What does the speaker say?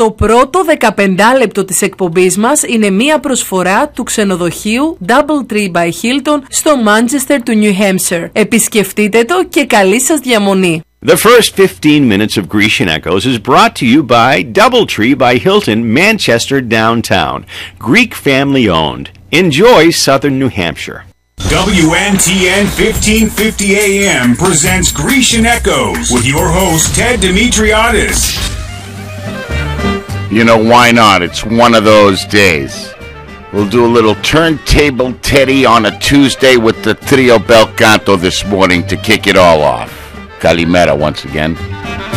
Το πρώτο 15 λεπτό της εκπομπής μας είναι μία προσφορά του ξενοδοχείου DoubleTree by Hilton στο Manchester του New Hampshire. Επισκεφτείτε το και καλή σας διαμονή. The first 15 minutes of Grecian Echoes is brought to you by DoubleTree by Hilton, Manchester downtown. Greek family owned. Enjoy southern New Hampshire. WNTN 1550 AM presents Grecian Echoes with your host Ted Dimitriadis. You know, why not? It's one of those days. We'll do a little turntable Teddy on a Tuesday with the Trio Bel Canto this morning to kick it all off. Kalimera once again.